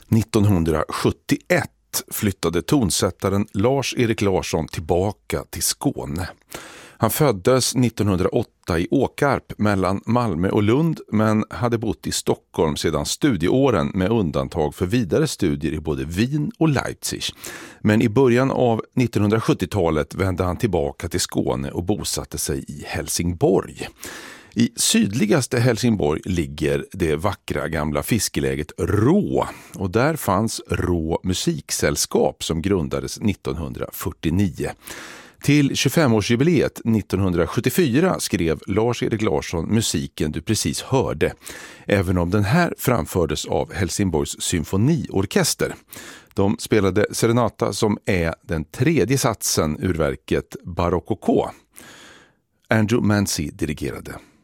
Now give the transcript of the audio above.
1971 flyttade tonsättaren Lars-Erik Larsson tillbaka till Skåne. Han föddes 1908 i Åkarp mellan Malmö och Lund, men hade bott i Stockholm sedan studieåren med undantag för vidare studier i både Wien och Leipzig. Men i början av 1970-talet vände han tillbaka till Skåne och bosatte sig i Helsingborg. I sydligaste Helsingborg ligger det vackra gamla fiskeläget Rå, och där fanns Rå musiksällskap som grundades 1949. Till 25-årsjubileet 1974 skrev Lars-Erik Larsson musiken du precis hörde, även om den här framfördes av Helsingborgs symfoniorkester. De spelade Serenata, som är den tredje satsen ur verket Barocco. Andrew Mancy dirigerade.